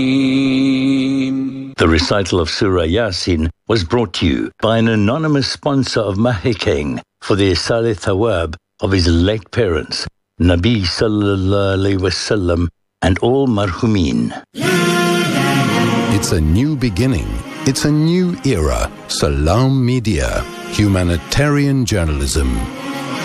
The recital of Surah Yasin was brought to you by an anonymous sponsor of Mahikeng for the Isale Thawab of his late parents, Nabi Sallallahu Alaihi Wasallam, and all marhumin. It's a new beginning. It's a new era. Salam Media. Humanitarian journalism.